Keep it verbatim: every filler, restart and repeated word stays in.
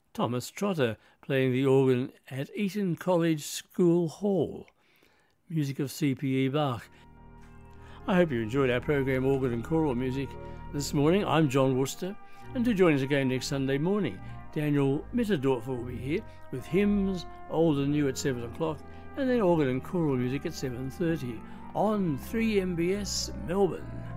Thomas Trotter playing the organ at Eton College School Hall. Music of C P E Bach. I hope you enjoyed our programme Organ and Choral Music this morning. I'm John Worcester, and do join us again next Sunday morning. Daniel Mitterdorfer will be here with hymns, old and new at seven o'clock, and then organ and choral music at seven thirty on three M B S Melbourne.